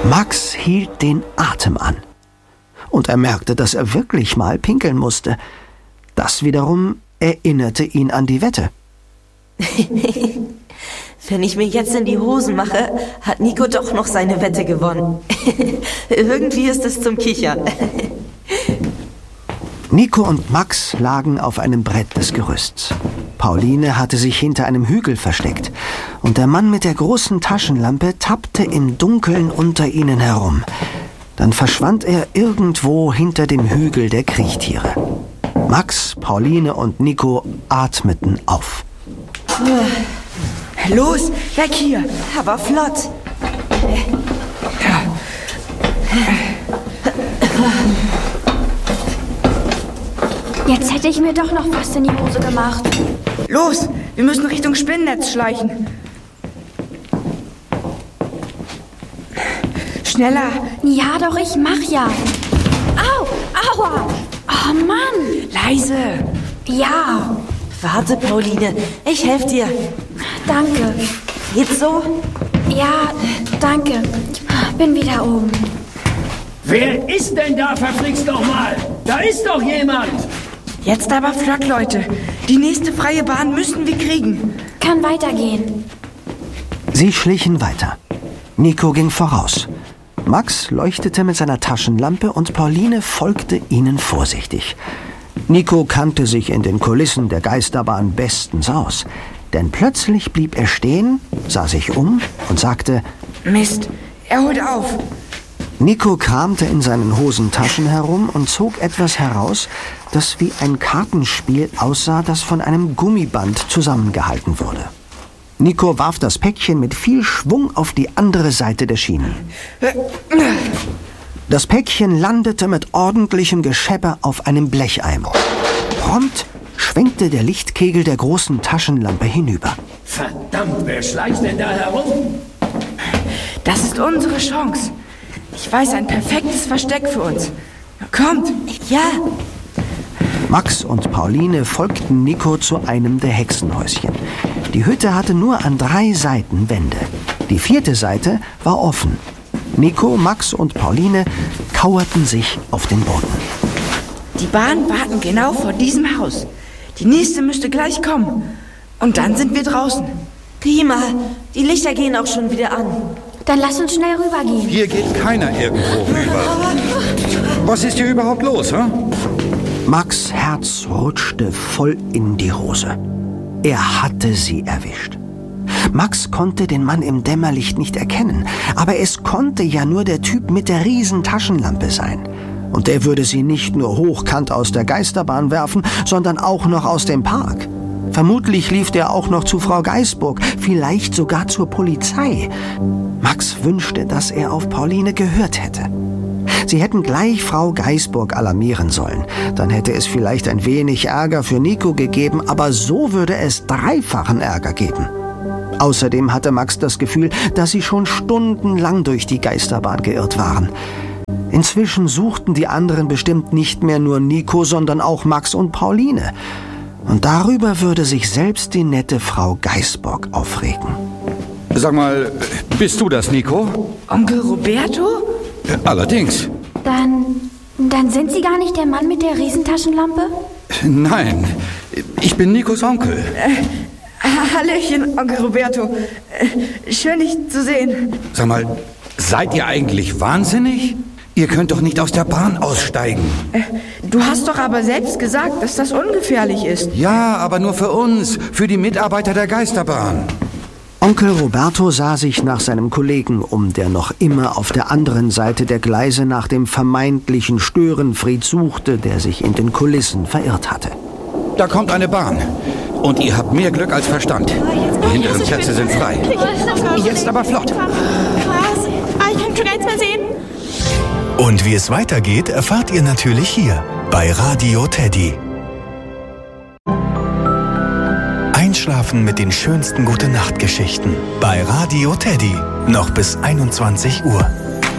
Max hielt den Atem an. Und er merkte, dass er wirklich mal pinkeln musste. Das wiederum erinnerte ihn an die Wette. Wenn ich mir jetzt in die Hosen mache, hat Nico doch noch seine Wette gewonnen. Irgendwie ist es zum Kichern. Nico und Max lagen auf einem Brett des Gerüsts. Pauline hatte sich hinter einem Hügel versteckt. Und der Mann mit der großen Taschenlampe tappte im Dunkeln unter ihnen herum. Dann verschwand er irgendwo hinter dem Hügel der Kriechtiere. Max, Pauline und Nico atmeten auf. Los, weg hier! Aber flott! Jetzt hätte ich mir doch noch was in die Hose gemacht. Los, wir müssen Richtung Spinnennetz schleichen. Schneller! Ja doch, ich mach ja. Au, aua! Oh Mann! Leise! Ja, Warte, Pauline, ich helfe dir. danke. Geht's so? Ja, danke. Bin wieder oben. Wer ist denn da, verflixt nochmal? Da ist doch jemand! Jetzt aber flott, Leute. Die nächste freie Bahn müssen wir kriegen. Kann weitergehen. Sie schlichen weiter. Nico ging voraus. Max leuchtete mit seiner Taschenlampe und Pauline folgte ihnen vorsichtig. Nico kannte sich in den Kulissen der Geisterbahn bestens aus. Denn plötzlich blieb er stehen, sah sich um und sagte: Mist, er holt auf. Nico kramte in seinen Hosentaschen herum und zog etwas heraus, das wie ein Kartenspiel aussah, das von einem Gummiband zusammengehalten wurde. Nico warf das Päckchen mit viel Schwung auf die andere Seite der Schienen. Das Päckchen landete mit ordentlichem Geschepper auf einem Blecheimer. Prompt schwenkte der Lichtkegel der großen Taschenlampe hinüber. Verdammt, wer schleicht denn da herum? Das ist unsere Chance. Ich weiß ein perfektes Versteck für uns. Kommt! Ja, Max und Pauline folgten Nico zu einem der Hexenhäuschen. Die Hütte hatte nur an 3 Seiten Wände. Die 4. Seite war offen. Nico, Max und Pauline kauerten sich auf den Boden. Die Bahn warten genau vor diesem Haus. Die nächste müsste gleich kommen. Und dann sind wir draußen. prima. Die Lichter gehen auch schon wieder an. Dann lass uns schnell rübergehen. Hier geht keiner irgendwo rüber. Was ist hier überhaupt los, hä? Max' Herz rutschte voll in die Hose. Er hatte sie erwischt. Max konnte den Mann im Dämmerlicht nicht erkennen, aber es konnte ja nur der Typ mit der riesen Taschenlampe sein. Und der würde sie nicht nur hochkant aus der Geisterbahn werfen, sondern auch noch aus dem Park. Vermutlich lief der auch noch zu Frau Geißburg, vielleicht sogar zur Polizei. Max wünschte, dass er auf Pauline gehört hätte. Sie hätten gleich Frau Geißburg alarmieren sollen. Dann hätte es vielleicht ein wenig Ärger für Nico gegeben, aber so würde es 3-fachen Ärger geben. Außerdem hatte Max das Gefühl, dass sie schon stundenlang durch die Geisterbahn geirrt waren. Inzwischen suchten die anderen bestimmt nicht mehr nur Nico, sondern auch Max und Pauline. Und darüber würde sich selbst die nette Frau Geißburg aufregen. Sag mal, bist du das, Nico? Onkel Roberto? Allerdings. Dann sind Sie gar nicht der Mann mit der Riesentaschenlampe? Nein, ich bin Nikos Onkel. Hallöchen, Onkel Roberto. Schön, dich zu sehen. Sag mal, seid ihr eigentlich wahnsinnig? Ihr könnt doch nicht aus der Bahn aussteigen. Du hast doch aber selbst gesagt, dass das ungefährlich ist. Ja, aber nur für uns, für die Mitarbeiter der Geisterbahn. Onkel Roberto sah sich nach seinem Kollegen um, der noch immer auf der anderen Seite der Gleise nach dem vermeintlichen Störenfried suchte, der sich in den Kulissen verirrt hatte. Da kommt eine Bahn. Und ihr habt mehr Glück als Verstand. Die hinteren Plätze sind frei. Jetzt aber flott. Was? Ich kann schon gar nichts mehr sehen. Und wie es weitergeht, erfahrt ihr natürlich hier bei Radio Teddy. Einschlafen mit den schönsten Gute-Nacht-Geschichten bei Radio Teddy. Noch bis 21 Uhr.